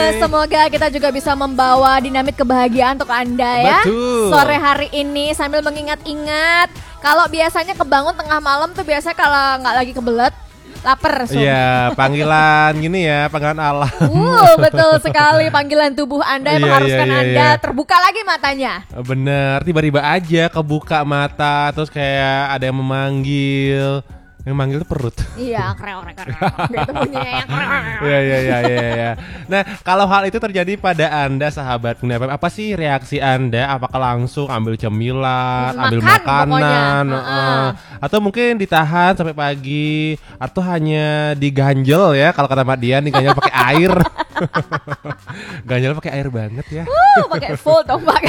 Semoga kita juga bisa membawa dinamit kebahagiaan untuk Anda ya. Betul. Sore hari ini sambil mengingat-ingat. Kalau biasanya kebangun tengah malam tuh biasanya kalau nggak lagi kebelet, lapar. Iya, panggilan gini ya, panggilan Allah. Betul sekali, panggilan tubuh Anda yang mengharuskan Anda terbuka lagi matanya. Bener, tiba-tiba aja kebuka mata, terus kayak ada yang memanggil. Yang manggil tuh perut. Iya, krek. Gitu bunyinya yang Iya. Nah, kalau hal itu terjadi pada Anda sahabat Bunda FM, apa sih reaksi Anda? Apakah langsung ambil cemilan, ambil makanan, atau mungkin ditahan sampai pagi, atau hanya diganjel ya? Kalau kata Mbak Dian, diganjel pakai air. Ganjel pakai air banget ya. Pakai full dong Pak.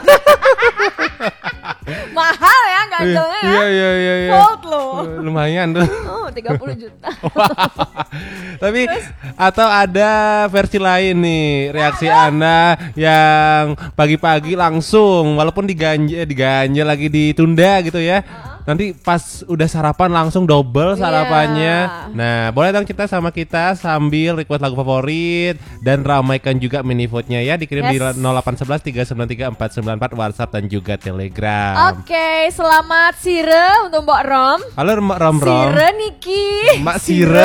Mahal ya ganjelnya ya. Iya. Volt loh. Lumayan tuh. 30 juta. Tapi atau ada versi lain nih, reaksi Anda yang pagi-pagi langsung walaupun diganjel lagi ditunda gitu ya. Nanti pas udah sarapan langsung double sarapannya. Nah, boleh dong cerita sama kita sambil request lagu favorit dan ramaikan juga mini vote-nya ya, dikirim di 0811 393 494 WhatsApp dan juga Telegram. Oke, selamat sire untuk Mbak Rom. Halo Mbak Rom. Sire Niki. Mbak Sire.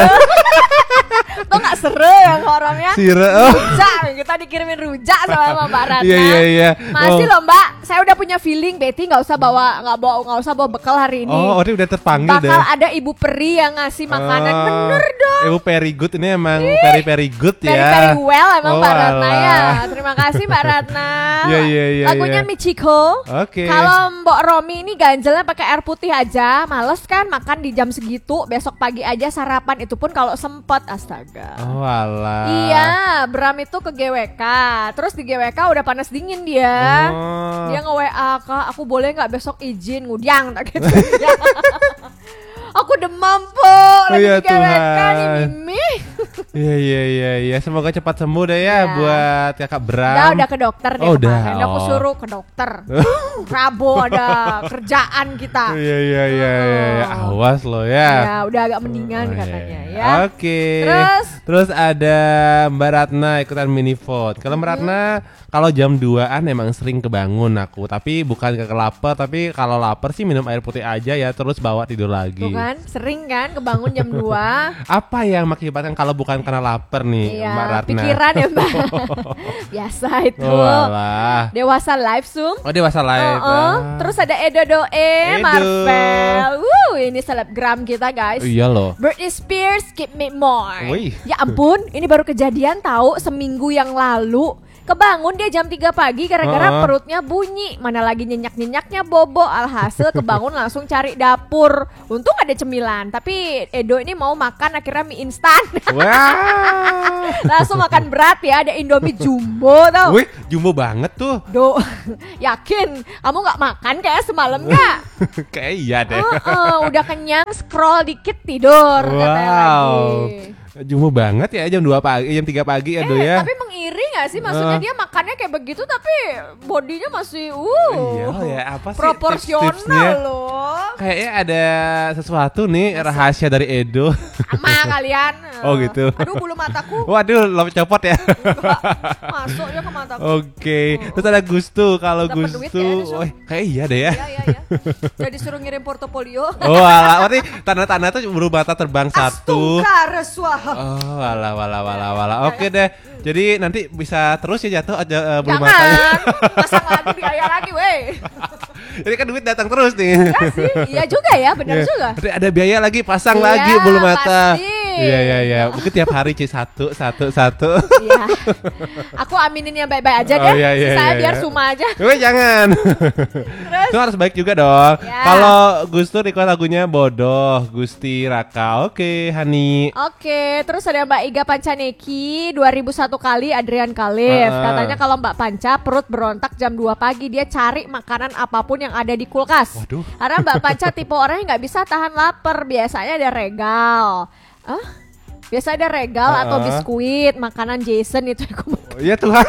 Tuh gak sere ya orangnya. Sire. Rujak, kita dikirimin rujak sama Mbak Ratna. Iya. Masih loh Mbak, saya udah punya feeling Betty nggak usah bawa bekal hari ini. Oh, dia udah terpanggil deh. Bakal ada Ibu Peri yang ngasih makanan. Bener dong. Ibu very good ini emang very good ya. Very well emang Mbak Ratna ya. Terima kasih Mbak Ratna. Iya. Lagunya Michiko. Oke. Kalau Mbak Romi ini ganjelnya pakai air putih aja. Males kan makan di jam segitu. Besok pagi aja sarapan, itu pun kalau sempet. Astaga. Oh alah. Iya, Bram itu ke GWK. Terus di GWK udah panas dingin dia. Dia nge-WA, "Kak, aku boleh gak besok izin?" Ngudiang tak gitu. Aku demam po, lagi di GWK nih Mimi. Iya. Semoga cepat sembuh deh ya buat kakak Bram. Udah ke dokter deh kemarin. Aku suruh ke dokter. Rabu ada kerjaan kita. Iya. Awas lo ya. Ya, udah agak mendingan katanya ya. Oke. Terus ada Mbak Ratna ikutan mini vote. Kalau Mbak Ratna, kalau jam 2-an emang sering kebangun aku, tapi bukan karena lapar, tapi kalau lapar sih minum air putih aja ya, terus bawa tidur lagi. Tuh kan, sering kan kebangun jam 2. Apa yang mengakibatkan kalau bukan karena lapar nih, iya, Mbak Ratna? Pikiran ya Mbak. Biasa itu. Dewasa live Zoom. Oh, Dewasa live. Terus ada Edo Doe, Marvel. Ini selebgram kita guys. Iya loh. Britney Spears, Keep Me More. Wih. Ya ampun, ini baru kejadian tahu seminggu yang lalu. Kebangun dia jam 3 pagi gara-gara perutnya bunyi. Mana lagi nyenyak-nyenyaknya bobo. Alhasil kebangun langsung cari dapur. Untung ada cemilan. Tapi Edo ini mau makan akhirnya mie instan. Wah. Langsung makan berat ya. Ada Indomie jumbo tau. Wih, jumbo banget tuh. Yakin kamu gak makan kayak semalam gak? Kayak iya deh. Udah kenyang, scroll dikit tidur katanya lagi. Jumbo banget ya jam 2 pagi, jam 3 pagi ya Do ya. Tapi mengiri gak sih? Maksudnya dia makannya kayak begitu tapi bodinya masih iya ya, apa sih proporsional loh. Kayaknya ada sesuatu nih rahasia dari Edo. Sama kalian. Oh gitu. Aduh bulu mataku. Waduh, lo copot ya. Masuknya ke mataku. Oke. Terus ada Gustu. Kalau Dapet Gustu, ya, kayak iya deh ya. Iya. Jadi suruh ngirim portofolio. Oh alah, berarti tanda-tanda tuh berubah mata terbang satu. Astuka Oh, wala. Oke deh. Jadi nanti bisa terus ya jatuh aja bulu Jangan. matanya. Pasang lagi biaya lagi, weh. Jadi kan duit datang terus nih. Iya sih, iya juga ya, benar juga. Nanti ada biaya lagi, pasang Iya, lagi bulu mata. pasti. Iya. Mungkin tiap hari satu. Iya. Aku aminin yang baik-baik aja deh. Saya biar suma aja. Weh jangan. Terus Itu harus baik juga dong. Ya. Kalau Gustu request lagunya Bodoh, Gusti Raka. Oke, Hani. Oke, terus ada Mbak Iga Pancaneki 2001 kali Adrian Khalif. Katanya kalau Mbak Panca perut berontak jam 2 pagi, dia cari makanan apapun yang ada di kulkas. Waduh. Karena Mbak Panca tipe orang yang nggak bisa tahan lapar. Biasanya ada regal. Biasa ada regal atau biskuit, makanan Jason itu aku makan. Iya Tuhan.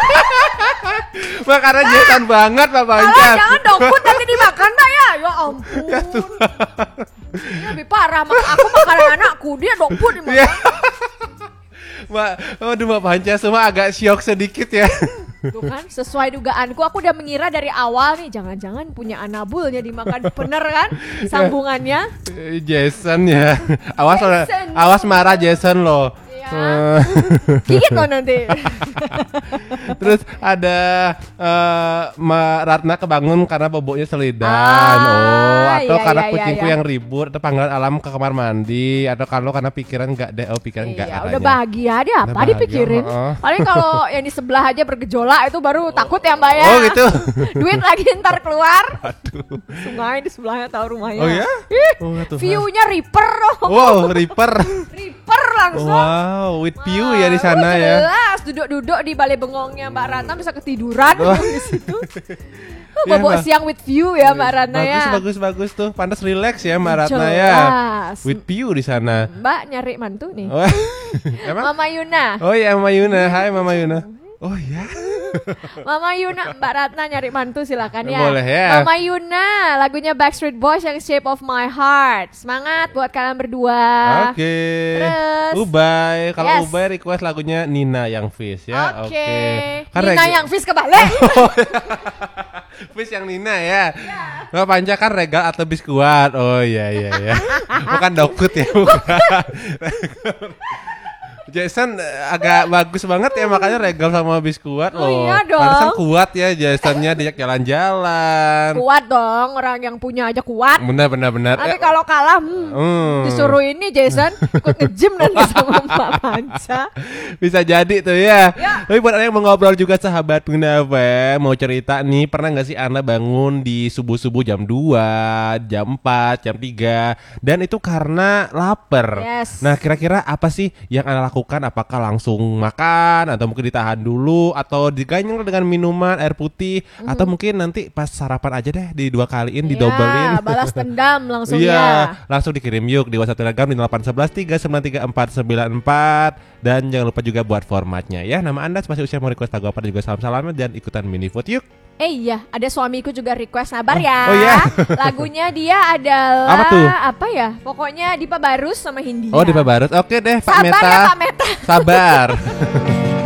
Makanan Jason banget Pak Panca. Jangan dongkut nanti dimakan tak ya? Ya ampun. Ya Tuhan. Ini lebih parah. Aku makanan anakku, dia dongkut dimakan. Waduh Mbak Panca semua agak syok sedikit ya. Tuh kan, sesuai dugaanku, aku udah mengira dari awal nih, jangan-jangan punya anabulnya dimakan. Bener kan sambungannya? Jason ya. Jason. Awas marah Jason loh. Gigit loh nanti. Terus ada Mbak Ratna kebangun karena boboknya selidan. Atau iya, karena iya, kucingku iya. yang ribut, atau panggilan alam ke kamar mandi, atau kalau karena pikiran enggak deh, pikiran enggak Iya, katanya. udah bahagia deh, apa Udah bahagia, dipikirin? heeh. Paling kalau yang di sebelah aja bergejolak itu baru takut ya Mbak ya. Oh gitu. Duit lagi ntar keluar. Aduh. Sungai di sebelahnya tahu rumahnya. Oh ya? Ih, Oh, Tuhan. view-nya Reaper loh. Wow, Reaper. Reaper langsung. Wow, with view ya di sana ya. Jelas duduk-duduk di balai bengongnya Mbak Ratna bisa ketiduran Oh. di situ. Iya, Bobok Mbak. siang with view ya Mbak Ratna ya. Bagus tuh. Pantas relax ya Mbak Ratna ya. Jelas. With view di sana. Mbak nyari mantu nih. Oh, emang? Mama Yuna. Oh ya Mama Yuna. Hai Mama Yuna. Oh ya. Mama Yuna, Mbak Ratna nyari mantu silakan ya. Boleh ya. Mama Yuna, lagunya Backstreet Boys yang Shape of My Heart. Semangat buat kalian berdua. Oke. Terus? Ubay. Kalau Yes. Ubay request lagunya Nina yang Fish ya. Oke. Kan Nina yang Fish kebalik. Fish yang Nina ya. Mbak Panca kan regal atau biskuat. Oh iya. Bukan dokut ya. Bukan. Jason agak bagus banget ya, makanya regal sama biskuat loh. Oh iya dong. Pantesan kuat ya Jasonnya, diajak jalan-jalan. Kuat dong, orang yang punya aja kuat. Benar. Tapi kalau kalah, disuruh ini Jason ikut nge-gym nanti sama Mbak Panca. Bisa jadi tuh ya. Ya. Tapi buat Anda yang mau ngobrol juga sahabat Bunda FM, mau cerita nih, pernah gak sih Anda bangun di subuh-subuh jam 2, jam 4, jam 3 dan itu karena lapar. Yes. Nah, kira-kira apa sih yang Anda lakukan? Apakah langsung makan atau mungkin ditahan dulu atau diganyang dengan minuman air putih atau mungkin nanti pas sarapan aja deh di dua kaliin, didobelin. Ya, balas dendam langsung Iya, ya. langsung dikirim yuk di WhatsApp Telegram di 811 393 494 dan jangan lupa juga buat formatnya ya. Nama Anda masih usia mau request lagu apa dan juga salam-salamnya dan ikutan mini vote yuk. Iya, ada suamiku juga request sabar ya. Oh iya. Lagunya dia adalah Apa tuh? apa ya? Pokoknya Dipa Barus sama Hindia. Oh, di Pak Barut. Oke deh, Pak Sabar Meta. ya Pak Meta. Sabar.